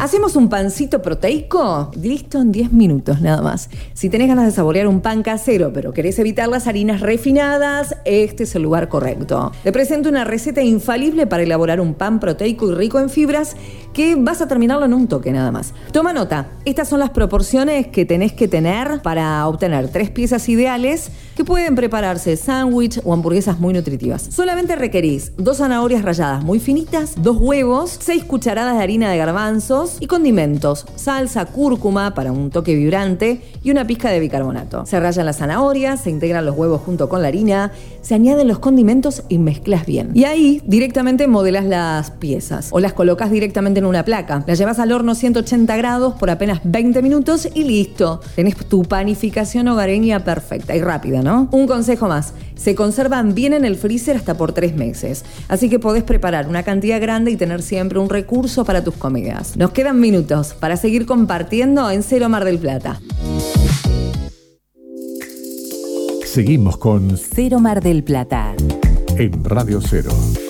¿Hacemos un pancito proteico? Listo en 10 minutos nada más. Si tenés ganas de saborear un pan casero, pero querés evitar las harinas refinadas, este es el lugar correcto. Te presento una receta infalible para elaborar un pan proteico y rico en fibras que vas a terminarlo en un toque nada más. Toma nota, estas son las proporciones que tenés que tener para obtener 3 piezas ideales que pueden prepararse sándwich o hamburguesas muy nutritivas. Solamente requerís 2 zanahorias ralladas muy finitas, 2 huevos, 6 cucharadas de harina de garbanzos y condimentos, salsa, cúrcuma para un toque vibrante y una pizca de bicarbonato. Se rayan las zanahorias, se integran los huevos junto con la harina, se añaden los condimentos y mezclas bien. Y ahí directamente modelás las piezas o las colocas directamente en una placa. Las llevas al horno 180 grados por apenas 20 minutos y listo. Tenés tu panificación hogareña perfecta y rápida, ¿no? Un consejo más. Se conservan bien en el freezer hasta por 3 meses. Así que podés preparar una cantidad grande y tener siempre un recurso para tus comidas. Nos quedan minutos para seguir compartiendo en Cero Mar del Plata. Seguimos con Cero Mar del Plata en Radio Cero.